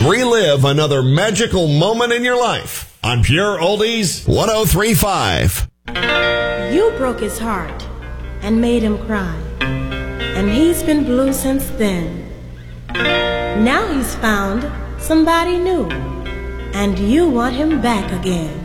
Relive another magical moment in your life on Pure Oldies 103.5. You broke his heart and made him cry, and he's been blue since then. Now he's found somebody new, and you want him back again.